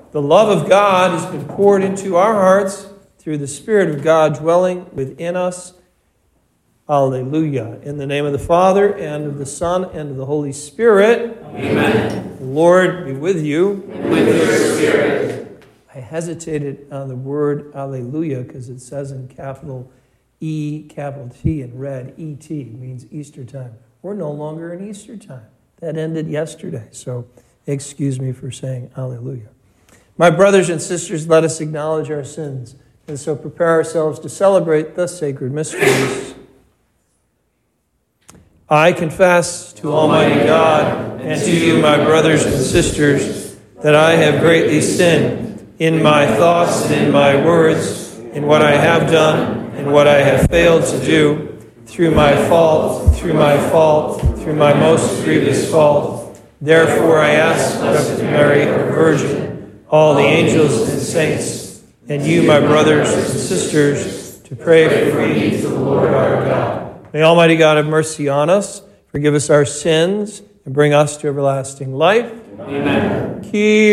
The love of God has been poured into our hearts through the Spirit of God dwelling within us. Alleluia. In the name of the Father, and of the Son, and of the Holy Spirit. Amen. The Lord be with you. And with your spirit. I hesitated on the word Alleluia because it says in capital E, capital T in red, E-T, means Easter time. We're no longer in Easter time. That ended yesterday, so excuse me for saying Alleluia. My brothers and sisters, let us acknowledge our sins and so prepare ourselves to celebrate the sacred mysteries. I confess to Almighty God and to you, my brothers and sisters, that I have greatly sinned in my thoughts and in my words, in what I have done and what I have failed to do, through my fault, through my most grievous fault. Therefore I ask Blessed Mary, our Virgin, all the angels and saints, and you, my brothers and sisters, to pray for me to the Lord our God. May Almighty God have mercy on us, forgive us our sins, and bring us to everlasting life. Amen.